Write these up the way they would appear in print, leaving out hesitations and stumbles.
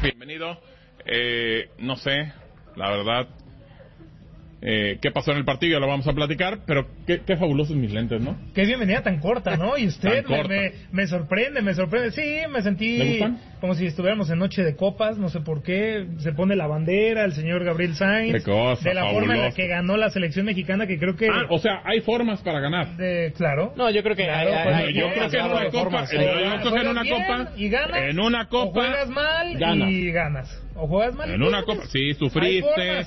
Bienvenido. No sé, la verdad, qué pasó en el partido, ya lo vamos a platicar, pero qué fabulosos mis lentes, ¿no? Qué bienvenida tan corta, ¿no? Y usted me sorprende. Sí, me sentí como si estuviéramos en Noche de Copas, no sé por qué. Se pone la bandera, el señor Gabriel Sainz. Qué cosa, de la fabuloso. forma en la que ganó la selección mexicana, que creo que... o sea, hay formas para ganar. Claro. No, yo creo que yo creo que en una copa, en una copa, o juegas mal ganas. y ganas. O juegas mal en una copa, sí, sufriste,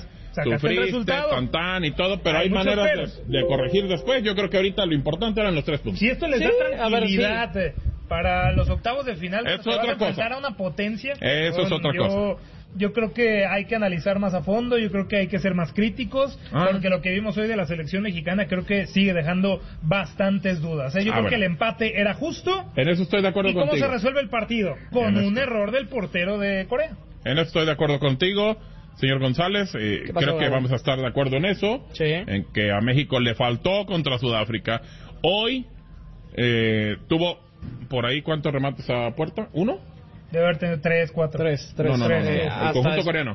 tan y todo, pero hay maneras de corregir después. Yo creo que ahorita lo importante eran los 3 puntos. Si esto les da tranquilidad para los octavos de final, es otra cosa. A una potencia. Eso es otra cosa. Yo creo que hay que analizar más a fondo, yo creo que hay que ser más críticos, porque lo que vimos hoy de la selección mexicana creo que sigue dejando bastantes dudas. Yo creo que el empate era justo. En eso estoy de acuerdo contigo. ¿Y cómo se resuelve el partido? Con un error del portero de Corea. En eso estoy de acuerdo contigo, señor González. Creo que vamos a estar de acuerdo en eso, en que a México le faltó contra Sudáfrica. Hoy tuvo por ahí, ¿cuántos remates a puerta? ¿1? Debe haber tenido 3, 4. 3. No. El conjunto coreano.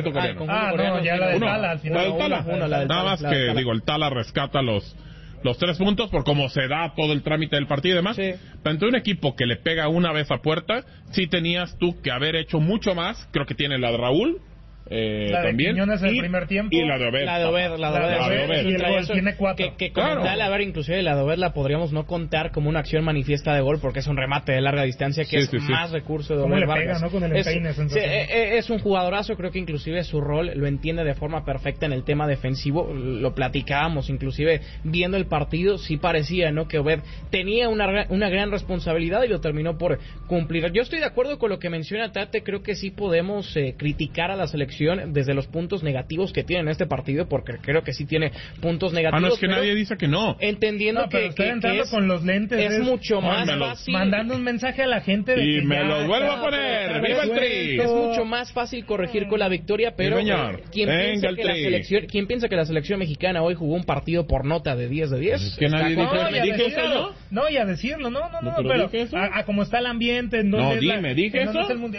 No, ya la del Tala al final. Nada más que, digo, el Tala rescata los 3 puntos por cómo se da todo el trámite del partido y demás. Pero entre un equipo que le pega una vez a puerta, sí tenías tú que haber hecho mucho más. Creo que tiene la de Raúl. La de también Quiñones en el primer tiempo y la de Obed. La de Obed. Y el gol tiene 4. Que comentarle, a ver, inclusive la de Obed la podríamos no contar como una acción manifiesta de gol porque es un remate de larga distancia que más recurso de Obed Vargas. Pega, ¿no? Con el empeine, es un jugadorazo, creo que inclusive su rol lo entiende de forma perfecta en el tema defensivo. Lo platicábamos inclusive viendo el partido, sí parecía, ¿no?, que Obed tenía una gran responsabilidad y lo terminó por cumplir. Yo estoy de acuerdo con lo que menciona Tate, creo que sí podemos criticar a la selección desde los puntos negativos que tiene en este partido, porque creo que sí tiene puntos negativos. No es que nadie dice que no. Entendiendo que es, con los lentes es mucho más fácil. Mandando un mensaje a la gente de y que me los vuelvo a poner. ¡Viva el Tri! Es mucho más fácil corregir con la victoria, pero ¿quién piensa que la selección mexicana hoy jugó un partido por nota de 10 de 10? Es que nadie dije eso. No, y a decirlo, no, pero a cómo está el ambiente, ¿dije eso?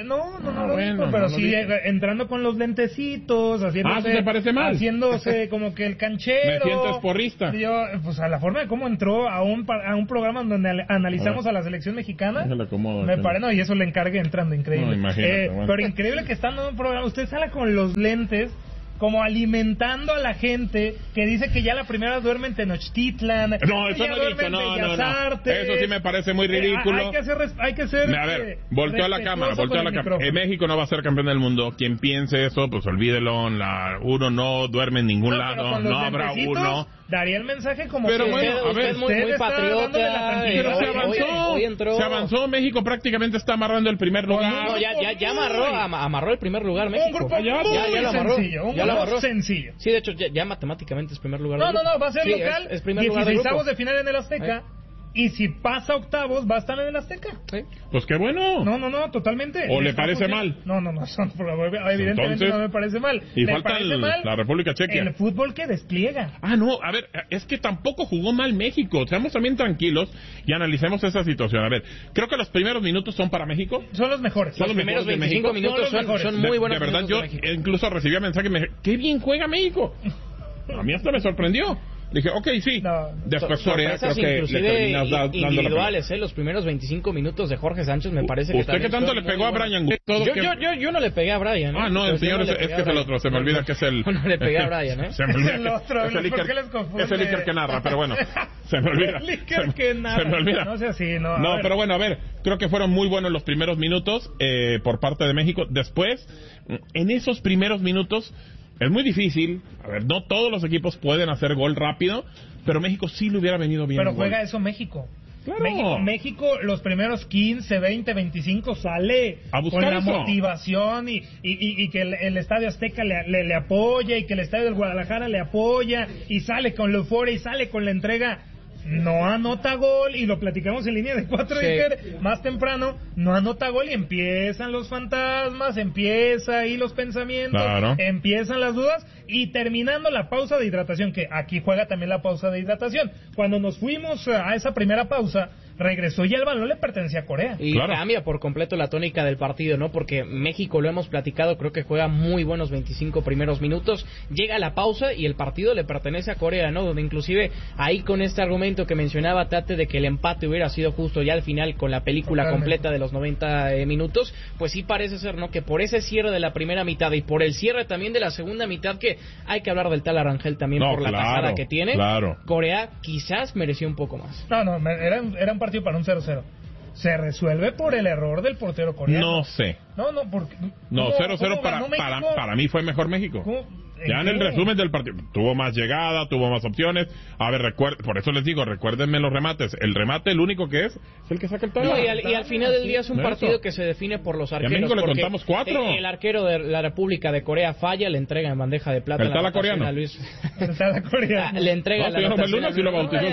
No, pero sí entrando con los lentecitos, haciéndose, ¿te parece mal? Haciéndose como que el canchero. Me sientes porrista. Pues a la forma de cómo entró a un programa donde analizamos a la selección mexicana. Me parece, y eso le encargué entrando, increíble. Imagínate, pero increíble que estando en un programa, usted sale con los lentes como alimentando a la gente que dice que ya la primera duerme en Tenochtitlan. No, eso no he dicho, no. Eso sí me parece muy ridículo. Hay que ser a ver, volteó a la cámara. En México no va a ser campeón del mundo. Quien piense eso, pues olvídelo. Uno no duerme en ningún lado, no habrá uno. Daría el mensaje como pero que bueno, a ver, muy patriota, pero se avanzó, México prácticamente está amarrando el primer lugar. No, ya amarró el primer lugar México. Un grupo ya lo amarró. Ya lo amarró. Sencillo. Sí, de hecho ya matemáticamente es primer lugar. No, va a ser local. Es primer lugar de grupo. 16avos de final en el Azteca. Y si pasa octavos, va a estar en el Azteca. Pues qué bueno. No, totalmente. ¿O le parece mal? No, evidentemente entonces, no me parece mal. Y falta la República Checa. El fútbol que despliega. No, a ver, es que tampoco jugó mal México. Seamos también tranquilos y analicemos esa situación. A ver, creo que los primeros minutos son para México. Son los mejores. Los primeros 25 minutos son muy buenos. De verdad, yo incluso recibí mensajes y me dije, ¡qué bien juega México! A mí hasta me sorprendió. Dije, sí. Después Corea creo que le terminas dando individuales, los primeros 25 minutos de Jorge Sánchez me parece que ¿Usted qué tanto le pegó a Brian? Yo no le pegué a Brian. No, el señor es que es el otro. Se me olvida que es el... No le pegué a Brian, Se me olvida el otro. Es el Iker que narra, pero bueno. Se me olvida. El Iker que narra. Se me olvida. No sé así, no. No, pero bueno, a ver. Creo que fueron muy buenos los primeros minutos por parte de México. Después, en esos primeros minutos... Es muy difícil, a ver, no todos los equipos pueden hacer gol rápido, pero México sí le hubiera venido bien. Pero juega eso México. Claro. México los primeros 15, 20, 25 sale con la motivación y que el Estadio Azteca le apoya y que el Estadio del Guadalajara le apoya y sale con la euforia y sale con la entrega. No anota gol, y lo platicamos en línea de 4 más temprano, no anota gol y empiezan los fantasmas, empieza ahí los pensamientos, empiezan las dudas, y terminando la pausa de hidratación, que aquí juega también la pausa de hidratación. Cuando nos fuimos a esa primera pausa, regresó y el balón le pertenecía a Corea. Y cambia por completo la tónica del partido, ¿no? Porque México, lo hemos platicado, creo que juega muy buenos 25 primeros minutos, llega la pausa y el partido le pertenece a Corea, ¿no? Donde inclusive ahí con este argumento que mencionaba Tate de que el empate hubiera sido justo ya al final con la película completa de los 90 minutos, pues sí parece ser, ¿no? Que por ese cierre de la primera mitad y por el cierre también de la segunda mitad, que hay que hablar del tal Arangel también por la tajada que tiene, Corea quizás mereció un poco más. No, era un partido para un 0-0. Se resuelve por el error del portero coreano. No sé. Porque... No, 0-0 para mí fue mejor México. Ya en el resumen del partido, tuvo más llegada, tuvo más opciones. A ver, por eso les digo, recuérdenme los remates. El remate, el único que es el que saca el talón. Y al final del día es un partido que se define por los arqueros. Y a México le contamos 4. El arquero de la República de Corea falla, le entrega en bandeja de plata el tala coreano. A Luis. El tala coreano. Le entrega la anotación. Si lo bautizó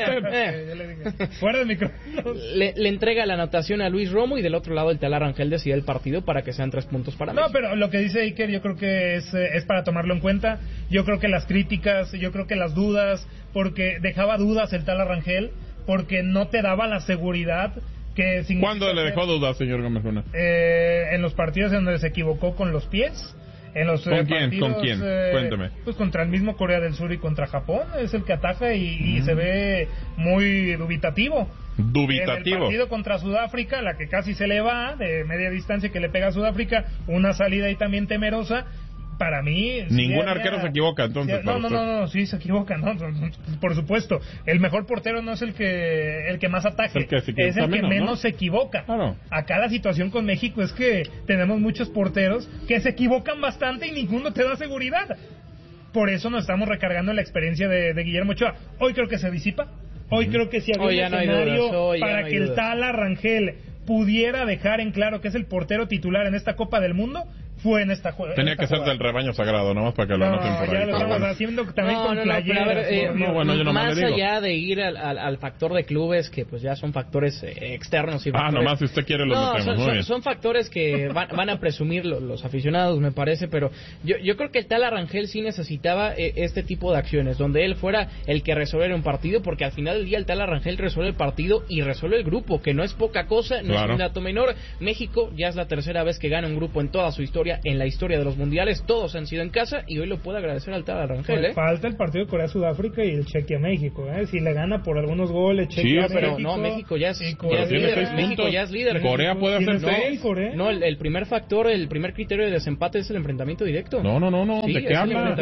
usted. Fuera de micrófono. Le entrega la anotación a Luis Romo y del otro lado el tal Arangel decide el partido para que sean 3 puntos para México. No, pero lo que dice Iker yo creo que es para tomarlo en cuenta. Yo creo que las críticas, yo creo que las dudas, porque dejaba dudas el tal Arangel, porque no te daba la seguridad que... ¿Cuándo le dejó dudas, señor Gómez Luna? En los partidos en donde se equivocó con los pies. En los ¿Con quién? Cuénteme. Pues contra el mismo Corea del Sur y contra Japón. Es el que ataja y se ve muy dubitativo. En el partido contra Sudáfrica, la que casi se le va, de media distancia que le pega a Sudáfrica, una salida ahí también temerosa. Para mí... Ningún arquero se equivoca, entonces. No, sí se equivoca, no, por supuesto. El mejor portero no es el que más ataje, es el que menos se equivoca. Claro. Acá la situación con México es que tenemos muchos porteros que se equivocan bastante y ninguno te da seguridad. Por eso nos estamos recargando en la experiencia de Guillermo Ochoa. Hoy creo que se disipa. Hoy creo que si había un escenario para que el tal Arangel pudiera dejar en claro que es el portero titular en esta Copa del Mundo, fue en esta jugada. Tenía que ser del rebaño sagrado, nomás para que lo anoten por ahí. Ya lo estamos haciendo también con playeras. Más allá de ir al factor de clubes, que pues ya son factores externos. Nomás si usted quiere los metemos. Son factores que van a presumir los aficionados, me parece, pero yo creo que el tal Arangel sí necesitaba este tipo de acciones, donde él fuera el que resolviera un partido, porque al final del día el tal Arangel resuelve el partido y resuelve el grupo, que no es poca cosa, no es un dato menor. México ya es la tercera vez que gana un grupo en toda su historia, en la historia de los mundiales, todos han sido en casa y hoy lo puede agradecer al tal Arangel. Falta el partido de Corea-Sudáfrica y el Chequia-México, si le gana por algunos goles Chequia, pero no, México ya es líder. México ya es líder. Corea puede hacer 6. No, el primer factor, el primer criterio de desempate es el enfrentamiento directo. No, ¿de qué habla?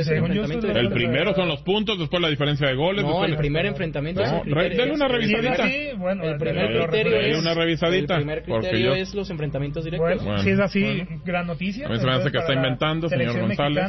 El primero son los puntos, después la diferencia de goles. No, el primer enfrentamiento es el criterio. Denle una revisadita. El primer criterio es una revisadita. El primer criterio es los enfrentamientos directos. Bueno, si es así, gran noticia. A mí se me hace que está inventando, señor González.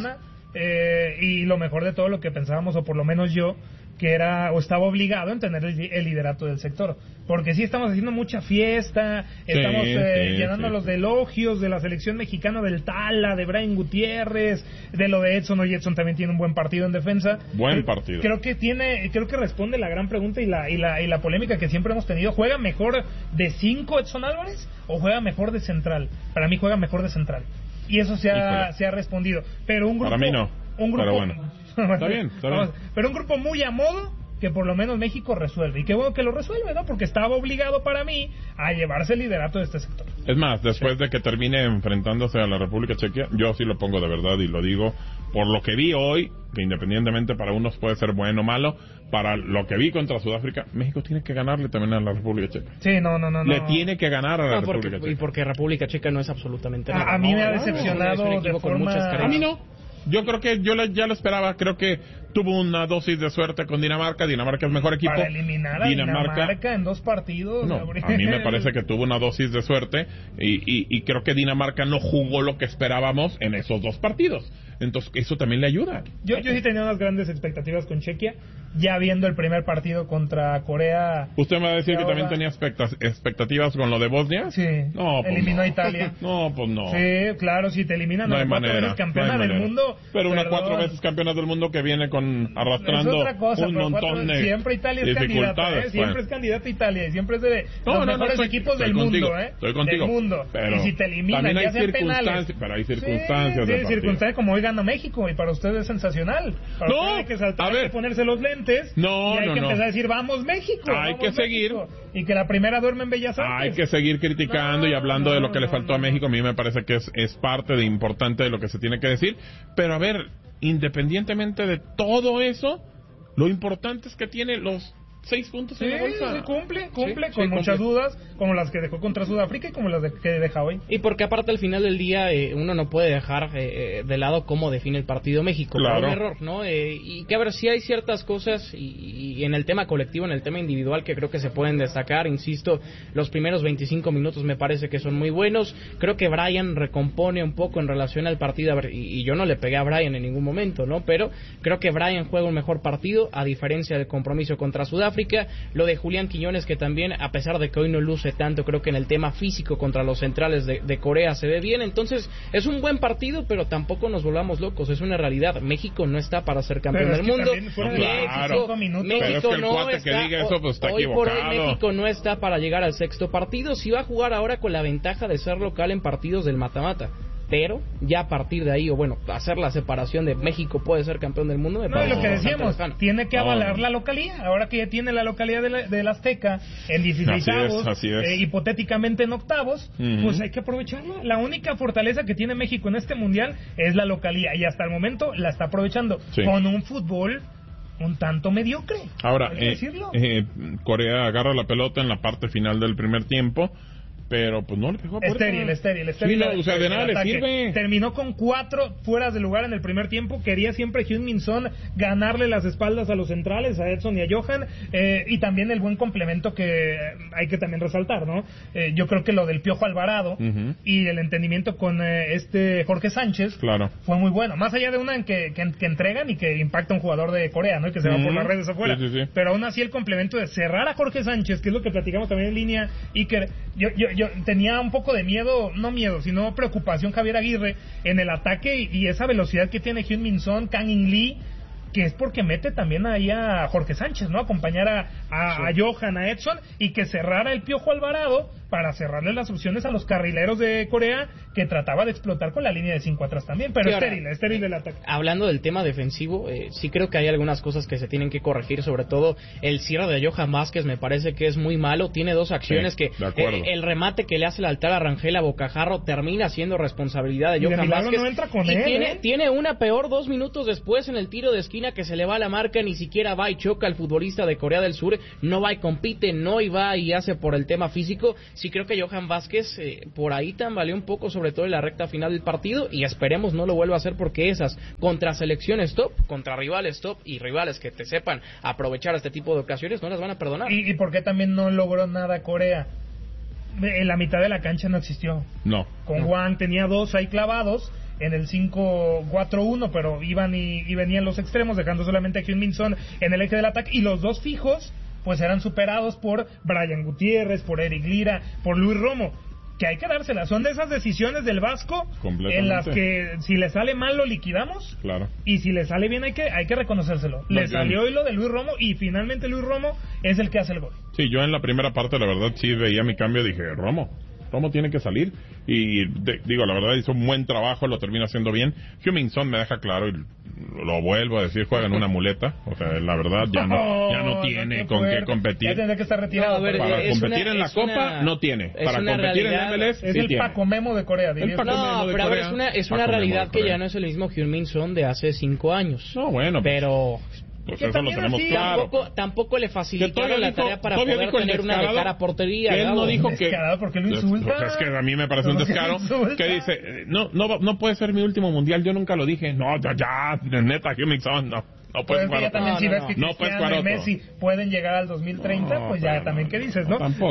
Y lo mejor de todo, lo que pensábamos, o por lo menos yo, que era o estaba obligado en tener el liderato del sector, porque sí estamos haciendo mucha fiesta, estamos llenándolos de elogios de la selección mexicana, del Tala, de Brian Gutiérrez, de lo de Edson. Hoy Edson también tiene un buen partido en defensa. Buen partido. Creo que responde la gran pregunta y la polémica que siempre hemos tenido. ¿Juega mejor de 5 Edson Álvarez o juega mejor de central? Para mí juega mejor de central. Y eso se ha respondido. Pero un grupo... Para mí no. Pero bueno. Está bien. Pero un grupo muy a modo, que por lo menos México resuelve. Y qué bueno que lo resuelve, ¿no? Porque estaba obligado para mí a llevarse el liderato de este sector. Es más, después de que termine enfrentándose a la República Checa, yo sí lo pongo de verdad y lo digo por lo que vi hoy, que independientemente para unos puede ser bueno o malo, para lo que vi contra Sudáfrica, México tiene que ganarle también a la República Checa. Sí, no. Le tiene que ganar a la República Checa. Y porque República Checa no es absolutamente nada. A mí me ha decepcionado de forma... A mí no. Yo creo que ya lo esperaba. Creo que tuvo una dosis de suerte con Dinamarca. Dinamarca es mejor equipo. Para eliminar a Dinamarca en 2 partidos. No, a mí me parece que tuvo una dosis de suerte y creo que Dinamarca no jugó lo que esperábamos en esos 2 partidos. Entonces eso también le ayuda. Yo sí tenía unas grandes expectativas con Chequia. Ya viendo el primer partido contra Corea. ¿Usted me va a decir que también tenía expectativas con lo de Bosnia? Sí. No, pues eliminó a Italia. No, pues no. Sí, claro, si te eliminan no a 4 veces campeona del mundo. Pero una 4 veces campeona del mundo que viene arrastrando un montón de siempre Italia es dificultades. Siempre es candidata a Italia y siempre es de los mejores equipos del mundo, Estoy contigo. Del mundo. Pero y si te eliminan, ya sean penales. Pero hay circunstancias. Sí, circunstancias como hoy gana México y para usted es sensacional. Para usted hay que saltar, hay que ponerse los lentes. antes. Y hay que empezar a decir, vamos México. Hay que seguir. Y que la primera duerme en Bellas Artes. Hay que seguir criticando y hablando de lo que le faltó a México. A mí me parece que es parte de importante de lo que se tiene que decir. Pero a ver, independientemente de todo eso, lo importante es que tiene los 6 puntos en la bolsa. Sí, cumple con muchas dudas, como las que dejó contra Sudáfrica y como las que deja hoy. Y porque aparte al final del día uno no puede dejar de lado cómo define el partido México. Claro. Por un error, ¿no? Y que a ver, si hay ciertas cosas y en el tema colectivo, en el tema individual que creo que se pueden destacar, insisto, los primeros 25 minutos me parece que son muy buenos. Creo que Brian recompone un poco en relación al partido, a ver, y yo no le pegué a Brian en ningún momento, ¿no? Pero creo que Brian juega un mejor partido, a diferencia del compromiso contra Sudáfrica. Lo de Julián Quiñones, que también, a pesar de que hoy no luce tanto, creo que en el tema físico contra los centrales de Corea se ve bien. Entonces, es un buen partido, pero tampoco nos volvamos locos. Es una realidad. México no está para ser campeón del mundo. México no está. Hoy por hoy México no está para llegar al sexto partido. Si va a jugar ahora con la ventaja de ser local en partidos del mata-mata. Pero ya a partir de ahí, o bueno, hacer la separación de México puede ser campeón del mundo. No, lo que decíamos, tiene que avalar la localía. Ahora que ya tiene la localidad del Azteca en 16avos, hipotéticamente en octavos, pues hay que aprovecharla. La única fortaleza que tiene México en este mundial es la localía, y hasta el momento la está aprovechando con un fútbol un tanto mediocre. Ahora, Corea agarra la pelota en la parte final del primer tiempo, pero pues no le pegó a puerta. Estéril. Sí, o sea, de nada le sirve. Terminó con 4 fueras de lugar en el primer tiempo. Quería siempre Heung-min Son ganarle las espaldas a los centrales, a Edson y a Johan, y también el buen complemento que hay que también resaltar, ¿no? Yo creo que lo del Piojo Alvarado y el entendimiento con Jorge Sánchez fue muy bueno. Más allá de una en que entregan y que impacta a un jugador de Corea, ¿no? Y que se va por las redes afuera. Sí. Pero aún así el complemento de cerrar a Jorge Sánchez, que es lo que platicamos también en línea, y que yo tenía un poco de miedo, no miedo, sino preocupación, Javier Aguirre, en el ataque y esa velocidad que tiene Heung-min Son, Kang In Lee, que es porque mete también ahí a Jorge Sánchez, ¿no? Acompañar a Johan, a Edson, y que cerrara el Piojo Alvarado para cerrarle las opciones a los carrileros de Corea, que trataba de explotar con la línea de 5 atrás también, pero estéril el ataque. Hablando del tema defensivo, sí creo que hay algunas cosas que se tienen que corregir, sobre todo el cierre de Johan Vázquez me parece que es muy malo. Tiene 2 acciones que el remate que le hace el altar a Rangel a Bocajarro termina siendo responsabilidad de Johan Vázquez, no entra con él, tiene una peor 2 minutos después en el tiro de esquina, que se le va la marca, ni siquiera va y choca al futbolista de Corea del Sur, no va y compite, no y va y hace por el tema físico. Sí creo que Johan Vázquez por ahí tambaleó un poco, sobre todo en la recta final del partido, y esperemos no lo vuelva a hacer, porque esas contra selecciones top, contra rivales top y rivales que te sepan aprovechar este tipo de ocasiones no las van a perdonar. ¿Y por qué también no logró nada Corea? En la mitad de la cancha no existió. Con Wang tenía 2 ahí clavados en el 5-4-1, pero iban y venían los extremos, dejando solamente a Heung-min Son en el eje del ataque, y los 2 fijos pues eran superados por Brian Gutiérrez, por Eric Lira, por Luis Romo, que hay que dársela. Son de esas decisiones del Vasco en las que si le sale mal lo liquidamos, y si le sale bien hay que reconocérselo. Le salió hoy lo de Luis Romo, y finalmente Luis Romo es el que hace el gol. Sí, yo en la primera parte la verdad sí veía mi cambio, dije Romo tiene que salir, y digo, la verdad hizo un buen trabajo, lo termina haciendo bien. Heung-min Son me deja claro, y lo vuelvo a decir, juega en una muleta, o sea, la verdad ya no tiene con qué competir. Ya tendría que estar retirado. Para competir en la Copa no tiene, para competir realidad, en MLS es el Paco Memo de Corea, diría. Pero a ver, es una realidad que ya no es el mismo Heung-min Son de hace 5 años. No, bueno, pero pues eso lo tenemos claro. Tampoco le facilitaron la tarea para poder tener una de cara a portería. Que él no dijo que porque lo insulta. Pues es que a mí me parece un descaro. Que dice, no puede ser mi último mundial, yo nunca lo dije. No, ya, neta, Heung-min Son, no puedes jugar otro. Si ves que Cristiano y Messi pueden llegar al 2030, pues ya también, ¿qué dices, no? Tampoco.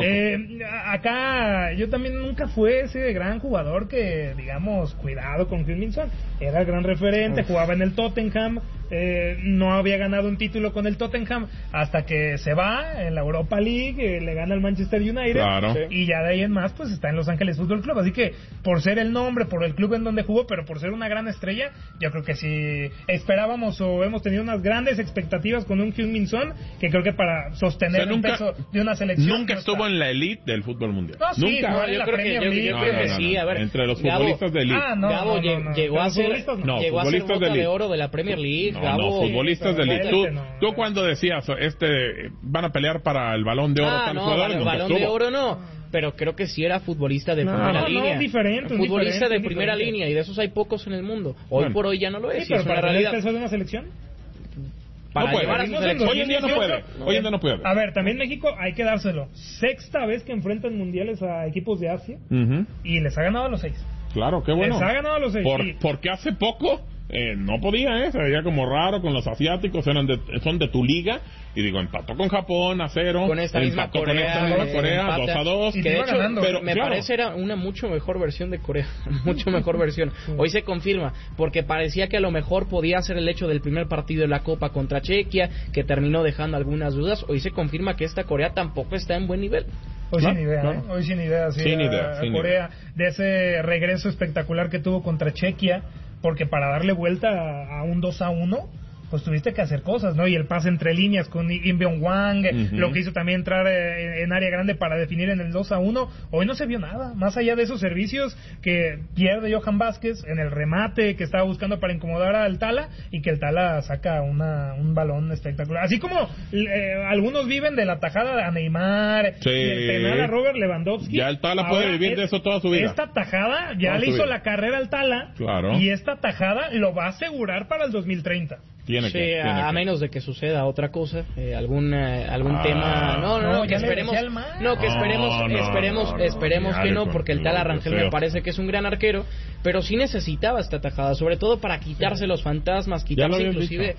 Acá yo también nunca fue ese gran jugador que, digamos, cuidado con Heung-min Son. Era el gran referente, jugaba en el Tottenham, no había ganado un título con el Tottenham hasta que se va en la Europa League, le gana al Manchester United, y ya de ahí en más pues está en Los Ángeles Fútbol Club. Así que por ser el nombre, por el club en donde jugó, pero por ser una gran estrella, yo creo que si esperábamos o hemos tenido una unas grandes expectativas con un Heung-min Son, que creo que para sostener el peso de una selección... Nunca estuvo en la elite del fútbol mundial. No, sí, nunca. Yo creo que sí. A ver, entre los futbolistas de elite. Gabo llegó a ser bota de oro de la Premier League. No, futbolistas de elite. Tú cuando decías, van a pelear para el Balón de Oro, tal jugador, el Balón de Oro no, pero creo que sí era futbolista de primera línea. Futbolista de primera línea, y de esos hay pocos en el mundo. Hoy por hoy ya no lo es. Sí, pero para realidad de una selección... Para llevar a su selección. Hoy en día no puede. A ver, también México hay que dárselo. 6ª vez que enfrentan mundiales a equipos de Asia y les ha ganado a los 6. Claro, qué bueno. Les ha ganado a los 6. Porque hace poco no podía, se veía como raro con los asiáticos, son de tu liga, y digo, empató con Japón a 0, con esta misma Corea 2-2, que de hecho pero, me parece era una mucho mejor versión de Corea, mucho mejor versión. Hoy se confirma, porque parecía que a lo mejor podía ser el hecho del primer partido de la Copa contra Chequia, que terminó dejando algunas dudas. Hoy se confirma que esta Corea tampoco está en buen nivel. Hoy sin idea, Hoy sin idea, Corea, de ese regreso espectacular que tuvo contra Chequia, porque para darle vuelta a un 2-1, pues tuviste que hacer cosas, ¿no? Y el pase entre líneas con Im Byung-hwang, lo que hizo también entrar en área grande para definir en el 2-1, hoy no se vio nada, más allá de esos servicios que pierde Johan Vázquez en el remate que estaba buscando para incomodar al Tala, y que el Tala saca un balón espectacular. Así como algunos viven de la tajada a Neymar, y el penal a Robert Lewandowski. Ya el Tala puede vivir de eso toda su vida. Esta tajada ya le hizo la carrera al Tala, y esta tajada lo va a asegurar para el 2030. Tiene que. Menos de que suceda otra cosa, algún tema. Que esperemos. Esperemos que no, porque el Tala Rangel me parece que es un gran arquero, pero sí necesitaba esta tajada, sobre todo para quitarse los fantasmas, quitarse inclusive.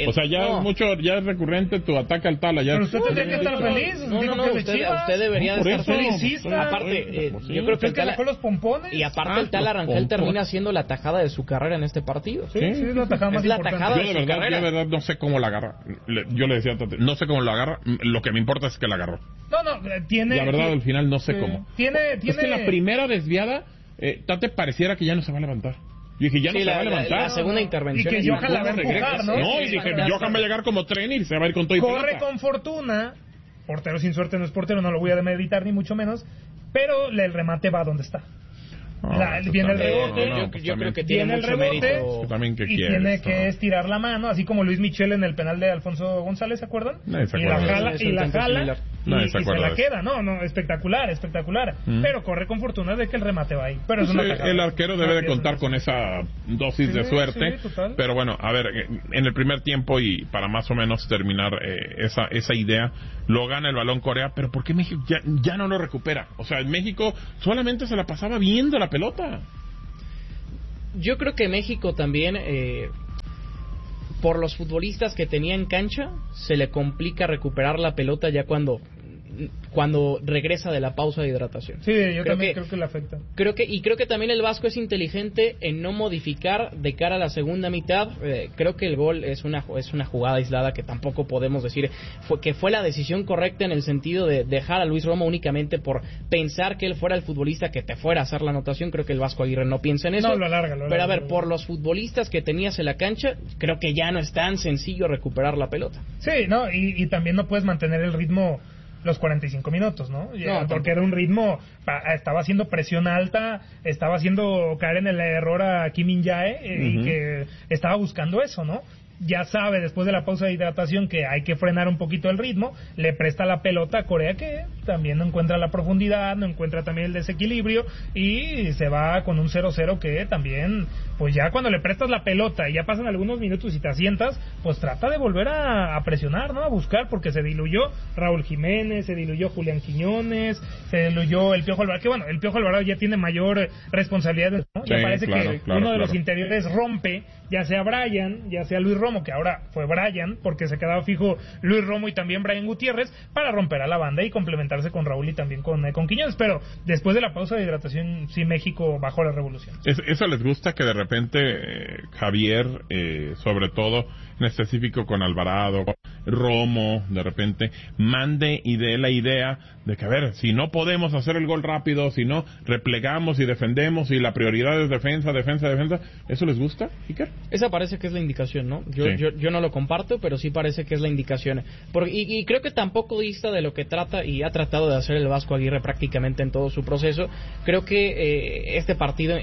Ya es recurrente tu ataque al Tala. Pero usted tendría que estar feliz. Usted debería de estar feliz. Aparte, yo creo que el Tala. Los pompones. Y aparte, el Tala Rangel termina siendo la tajada de su carrera en este partido. Sí, es la tajada más importante. Yo de verdad no sé cómo la agarra. Yo le decía a Tate, no sé cómo la agarra. Lo que me importa es que la agarró. Tiene. La verdad, al final no sé cómo. Es que la primera desviada, Tate pareciera que ya no se va a levantar. Yo dije, ya no se va a levantar. La segunda intervención. Y que Johan la va a empujar, ¿no? No, y dije, Johan va a llegar como tren y se va a ir con todo y corre con fortuna. Portero sin suerte no es portero, no lo voy a demeritar ni mucho menos. Pero el remate va donde está. Viene el rebote, yo creo que tiene mucho mérito y tiene que estirar la mano, así como Luis Michel en el penal de Alfonso González, ¿se acuerdan? Y la jala y se la queda, espectacular, pero corre con fortuna de que el remate va ahí. Pero el arquero debe de contar con esa dosis de suerte, pero bueno, a ver, en el primer tiempo, y para más o menos terminar esa idea, lo gana el balón Corea, pero ¿por qué México ya no lo recupera? O sea, México solamente se la pasaba viendo la pelota. Yo creo que México también, por los futbolistas que tenía en cancha, se le complica recuperar la pelota ya cuando regresa de la pausa de hidratación. Sí, yo también creo que le afecta. Creo que también el Vasco es inteligente en no modificar de cara a la segunda mitad. Creo que el gol es una jugada aislada que tampoco podemos decir que fue la decisión correcta, en el sentido de dejar a Luis Romo únicamente por pensar que él fuera el futbolista que te fuera a hacer la anotación. Creo que el Vasco Aguirre no piensa en eso. No, lo alarga. Pero a ver, por los futbolistas que tenías en la cancha, creo que ya no es tan sencillo recuperar la pelota. Sí, y también no puedes mantener el ritmo los 45 minutos, ¿no? Porque era un ritmo, estaba haciendo presión alta, estaba haciendo caer en el error a Kim Min-jae, y que estaba buscando eso, ¿no? Ya sabe, después de la pausa de hidratación, que hay que frenar un poquito el ritmo, le presta la pelota a Corea, que también no encuentra la profundidad, no encuentra también el desequilibrio, y se va con un 0-0 que también, pues ya cuando le prestas la pelota y ya pasan algunos minutos y te asientas, pues trata de volver a presionar, ¿no? A buscar, porque se diluyó Raúl Jiménez, se diluyó Julián Quiñones, se diluyó el Piojo Alvarado, que bueno, el Piojo Alvarado ya tiene mayor responsabilidad, ¿no? Ya parece que uno de los interiores rompe, ya sea Brian, ya sea Luis Romo, que ahora fue Brian, porque se quedaba fijo Luis Romo y también Brian Gutiérrez, para romper a la banda y complementarse con Raúl y también con Quiñones. Pero después de la pausa de hidratación, sí, México bajó la revolución. Eso les gusta, que de repente Javier, sobre todo en específico con Alvarado, Romo, de repente, mande y dé la idea de que, a ver, si no podemos hacer el gol rápido, si no replegamos y defendemos y la prioridad es defensa, ¿eso les gusta, Iker? Esa parece que es la indicación, ¿no? Yo no lo comparto, pero sí parece que es la indicación. Y creo que tampoco dista de lo que trata y ha tratado de hacer el Vasco Aguirre prácticamente en todo su proceso. Creo que este partido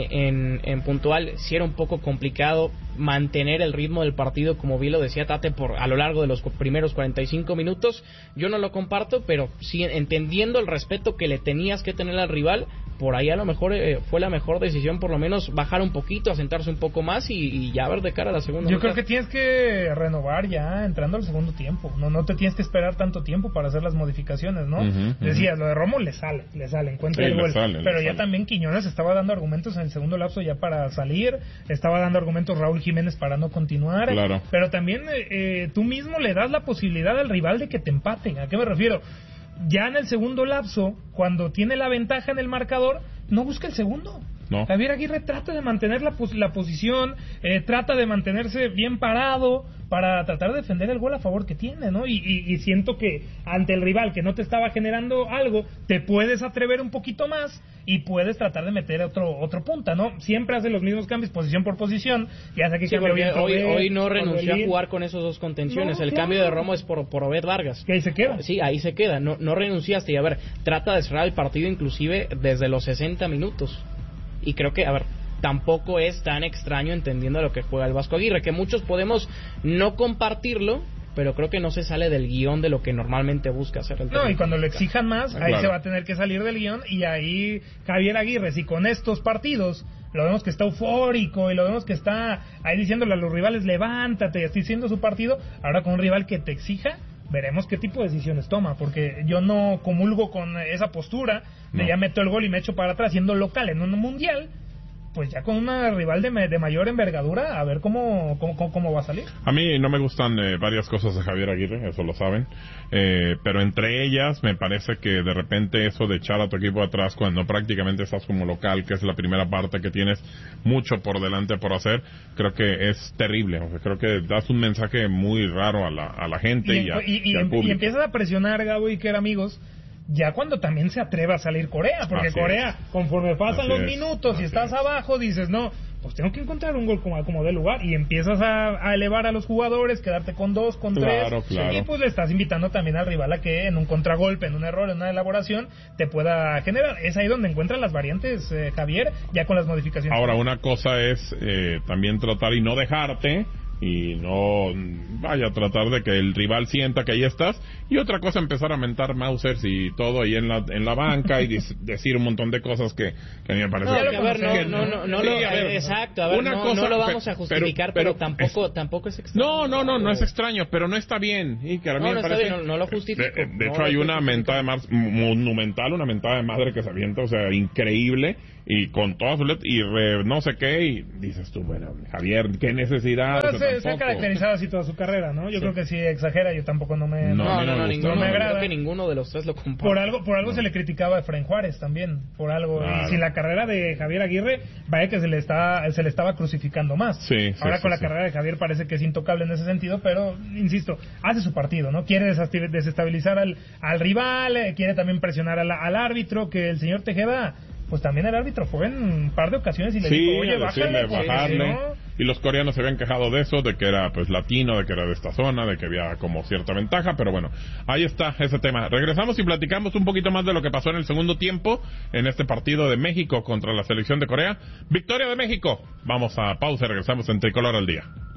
en puntual sí era un poco complicado mantener el ritmo del partido, como bien lo decía Tate, a lo largo de los primeros 45 minutos. Yo no lo comparto, pero sí entendiendo el respeto que le tenías que tener al rival, por ahí a lo mejor fue la mejor decisión, por lo menos bajar un poquito, asentarse un poco más y ya ver de cara a la segunda Yo mitad. creo que tienes que renovar ya entrando al segundo tiempo, no te tienes que esperar tanto tiempo para hacer las modificaciones, ¿no? Decías, lo de Romo le sale, encuentra el gol, pero ya también Quiñones estaba dando argumentos en el segundo lapso ya para salir, estaba dando argumentos Raúl Jiménez para no continuar, claro. Pero también tú mismo le das la posibilidad al rival de que te empaten. ¿A qué me refiero? Ya en el segundo lapso, cuando tiene la ventaja en el marcador, no busca el segundo. No. Javier Aguirre trata de mantener la posición, trata de mantenerse bien parado para tratar de defender el gol a favor que tiene, ¿no? Y siento que ante el rival que no te estaba generando algo, te puedes atrever un poquito más y puedes tratar de meter otro punta, ¿no? Siempre hace los mismos cambios posición por posición, ya sé que sí, hoy no renunció a jugar con esos dos contenciones, el cambio de Romo es por Obed Vargas. Que ahí se queda. Sí, ahí se queda, no renunciaste, y a ver, trata de cerrar el partido inclusive desde los 60 minutos. Y creo que, a ver, tampoco es tan extraño entendiendo lo que juega el Vasco Aguirre, que muchos podemos no compartirlo, pero creo que no se sale del guión de lo que normalmente busca hacer el técnico. No, y cuando lo exijan más, ahí se va a tener que salir del guión, y ahí Javier Aguirre, si con estos partidos lo vemos que está eufórico y lo vemos que está ahí diciéndole a los rivales, levántate, y así siendo su partido, ahora con un rival que te exija, veremos qué tipo de decisiones toma, porque yo no comulgo con esa postura de ya meto el gol y me echo para atrás siendo local en un mundial. Pues ya con una rival de mayor envergadura, a ver cómo va a salir. A mí no me gustan varias cosas de Javier Aguirre, eso lo saben, pero entre ellas me parece que de repente eso de echar a tu equipo atrás cuando prácticamente estás como local, que es la primera parte que tienes mucho por delante por hacer, creo que es terrible. O sea, creo que das un mensaje muy raro a la gente y al público. Y empiezas a presionar, Gabo y Iker, amigos, ya cuando también se atreva a salir Corea, porque así Corea, conforme pasan los minutos y estás abajo, dices, no, pues tengo que encontrar un gol como de lugar, y empiezas a elevar a los jugadores, quedarte con 2, con 3, y pues le estás invitando también al rival a que en un contragolpe, en un error, en una elaboración, te pueda generar. Es ahí donde encuentran las variantes, Javier, ya con las modificaciones. Ahora, una cosa es también tratar y no dejarte, y no vaya a tratar de que el rival sienta que ahí estás, y otra cosa empezar a mentar Mausers y todo ahí en la banca y decir un montón de cosas que a mí me parece exacto, a ver, no lo vamos a justificar, pero tampoco es extraño. No es extraño, pero no está bien, y que a mí me parece bien, no lo justifico. De hecho hay una mentada de monumental, una mentada de madre que se avienta, o sea, increíble, y con todas sus letras, y no sé qué, y dices tú, bueno, Javier, qué necesidad. Se ha caracterizado así toda su carrera, ¿no? Yo creo que sí exagera, yo tampoco no me agrada. Creo que ninguno de los tres lo comparte. Por algo se le criticaba a Efraín Juárez también, por algo. Claro. Y sin la carrera de Javier Aguirre, vaya que se le estaba crucificando más. Ahora con la carrera de Javier parece que es intocable en ese sentido, pero insisto, hace su partido, ¿no? Quiere desestabilizar al rival, quiere también presionar al árbitro, que el señor Tejeda, pues también el árbitro fue en un par de ocasiones y le dijo, oye, bajarle. ¿No? Y los coreanos se habían quejado de eso, de que era pues latino, de que era de esta zona, de que había como cierta ventaja, pero bueno, ahí está ese tema. Regresamos y platicamos un poquito más de lo que pasó en el segundo tiempo en este partido de México contra la selección de Corea. Victoria de México. Vamos a pausa y regresamos en Tricolor al Día.